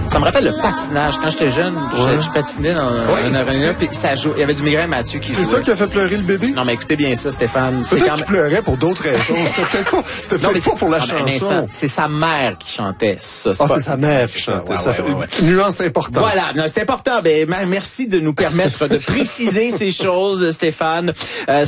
Ça me rappelle le patinage. Quand j'étais jeune, je patinais dans un aréna, puis ça joue. Il y avait du Migraine Mathieu qui jouait. C'est ça qui a fait pleurer le bébé? Non, mais écoutez bien ça, Stéphane. C'est peut-être qu'il pleurait pour d'autres raisons. C'était peut-être pas pour la chanson. C'est sa mère qui chantait ça. C'est sa mère qui chantait. Ça fait une nuance importante. Voilà, c'est important. Ben, merci de nous permettre de préciser ces choses, Stéphane.